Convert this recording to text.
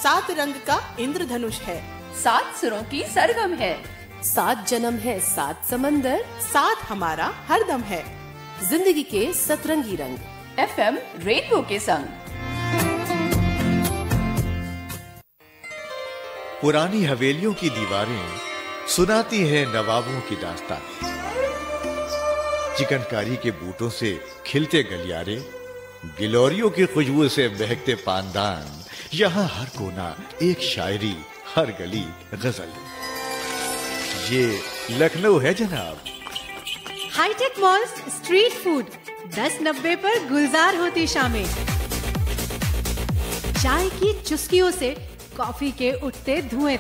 7 रंग का इंद्रधनुष है, 7 सुरों की सरगम है, 7 जन्म है, 7 समंदर, साथ हमारा हरदम है। जिंदगी के सतरंगी रंग FM रेनबो के संग। पुरानी हवेलियों की दीवारें सुनाती है नवाबों की दास्तानें। चिकनकारी के बूटों से खिलते गलियारे, गिलोरियों की खुशबू से महकते पानदान, यहाँ हर कोना एक शायरी, हर गली गजल। ये लखनऊ है जनाब। हाईटेक मॉल स्ट्रीट फूड 10-90 पर गुलजार होती शामें। चाय की चुस्कियों से कॉफी के उठते धुएं